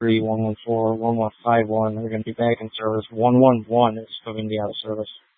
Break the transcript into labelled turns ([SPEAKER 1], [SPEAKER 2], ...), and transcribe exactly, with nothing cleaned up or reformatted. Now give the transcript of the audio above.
[SPEAKER 1] three, one one four, one one five one are going to be back in service. one one one is going to be out of service.